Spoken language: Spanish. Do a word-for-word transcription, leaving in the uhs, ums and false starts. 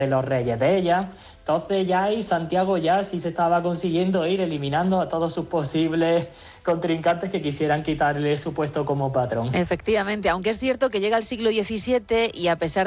de los reyes de ella. Entonces ya ahí Santiago ya sí se estaba consiguiendo ir eliminando a todos sus posibles contrincantes que quisieran quitarle su puesto como patrón. Efectivamente, aunque es cierto que llega el siglo diecisiete y a pesar